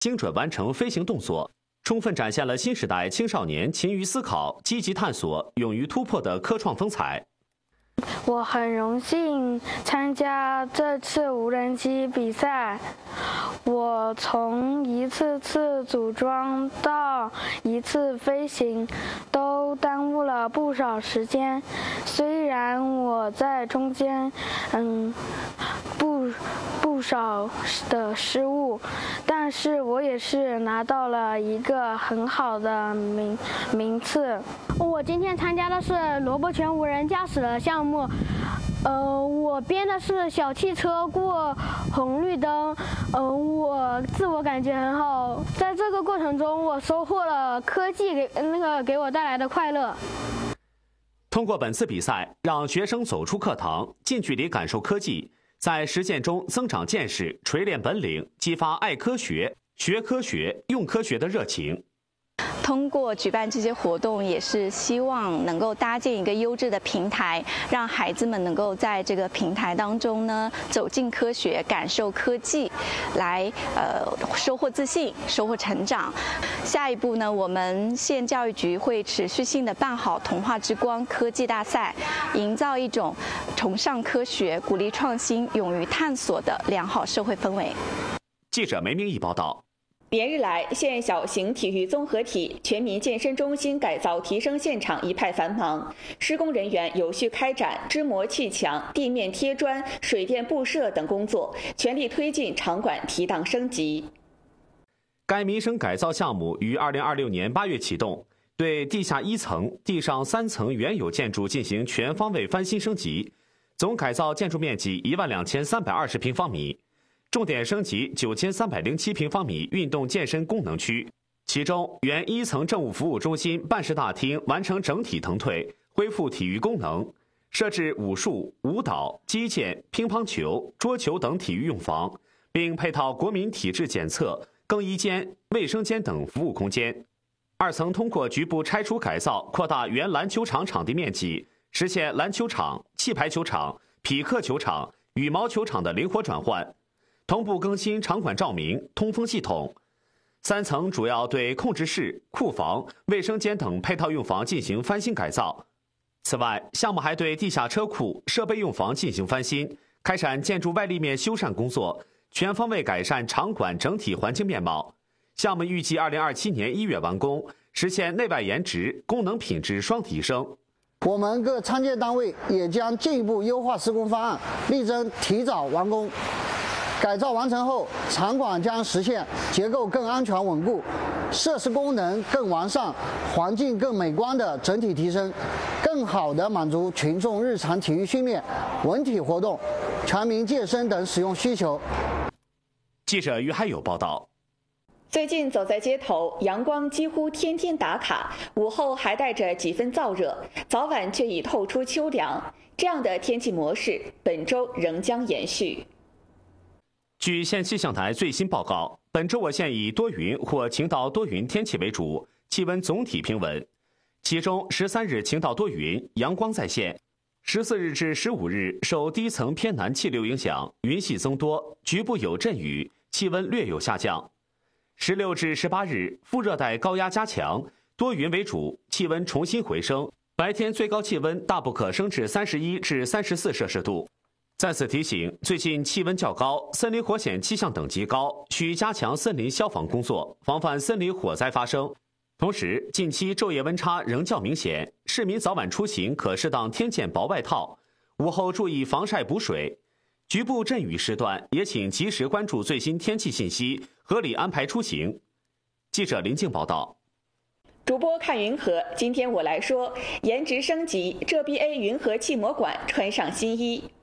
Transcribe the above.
精准完成飞行动作，充分展现了新时代青少年勤于思考、积极探索、勇于突破的科创风采。 我很荣幸参加这次无人机比赛，我从一次次组装到一次飞行，都耽误了不少时间。虽然我在中间不少的失误，但是我也是拿到了一个很好的名次。 我今天参加的是萝卜泉无人驾驶的项目，我编的是小汽车过红绿灯，我自我感觉很好。在这个过程中，我收获了科技给我带来的快乐。 通过本次比赛，让学生走出课堂，近距离感受科技，在实践中增长见识、锤炼本领，激发爱科学、学科学、用科学的热情。 通过举办这些活动，也是希望能够搭建一个优质的平台，让孩子们能够在这个平台当中呢，走进科学，感受科技，来收获自信，收获成长。下一步呢，我们县教育局会持续性的办好童话之光科技大赛，营造一种崇尚科学、鼓励创新、勇于探索的良好社会氛围。 记者梅明义报道。 连日来，县小型体育综合体全民健身中心改造提升现场一派繁忙，施工人员有序开展支模砌墙、地面贴砖、水电布设等工作，全力推进场馆提档升级。 该民生改造项目于2026年8月启动，对地下1层、地上3层原有建筑进行全方位翻新升级，总改造建筑面积12320平方米。重点升级9307平方米运动健身功能区，其中原1层政务服务中心办事大厅完成整体腾退，恢复体育功能，设置武术、舞蹈、击剑、乒乓球、桌球等体育用房，并配套国民体质检测、更衣间、卫生间等服务空间。2层通过局部拆除改造，扩大原篮球场场地面积，实现篮球场、气排球场、匹克球场、羽毛球场的灵活转换。同步更新场馆照明、通风系统。3层主要对控制室、库房、卫生间等配套用房进行翻新改造。此外，项目还对地下车库、设备用房进行翻新，开展建筑外立面修缮工作，全方位改善场馆整体环境面貌。项目预计2027年1月完工，实现内外颜值、功能品质双提升。 我们各参建单位也将进一步优化施工方案，力争提早完工。改造完成后，场馆将实现结构更安全稳固、设施功能更完善、环境更美观的整体提升，更好地满足群众日常体育训练、文体活动、全民健身等使用需求。 记者于海友报道。 最近走在街头，阳光几乎天天打卡，午后还带着几分燥热，早晚却已透出秋凉。这样的天气模式本周仍将延续。 据县气象台最新报告，本周我县以多云或晴到多云天气为主，气温总体平稳。其中13日晴到多云，阳光在线；14日至15日受低层偏南气流影响，云系增多，局部有阵雨，气温略有下降。16至18日副热带高压加强，多云为主，气温重新回升，白天最高气温大不可升至31至34摄氏度。再次提醒，最近气温较高，森林火险气象等级高，需加强森林消防工作，防范森林火灾发生。同时，近期昼夜温差仍较明显，市民早晚出行可适当添件薄外套，午后注意防晒补水。局部阵雨时段也请及时关注最新天气信息，合理安排出行。记者林静报道。 主播看云河，今天我来说，颜值升级，浙 BA 云河气膜馆穿上新衣。